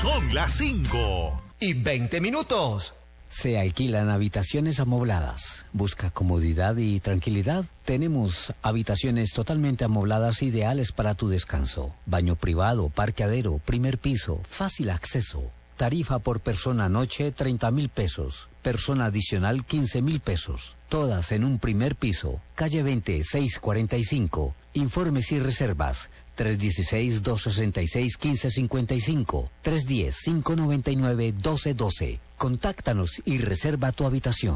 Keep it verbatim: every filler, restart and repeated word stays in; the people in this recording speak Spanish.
Son las cinco. Y veinte minutos. Se alquilan habitaciones amobladas. ¿Busca comodidad y tranquilidad? Tenemos habitaciones totalmente amobladas ideales para tu descanso. Baño privado, parqueadero, primer piso, fácil acceso. Tarifa por persona noche treinta mil pesos. Persona adicional quince mil pesos. Todas en un primer piso. Calle veinte, seiscientos cuarenta y cinco. Informes y reservas. tres uno seis, dos seis seis, uno cinco cinco cinco. tres uno cero, cinco nueve nueve, uno dos uno dos. Contáctanos y reserva tu habitación.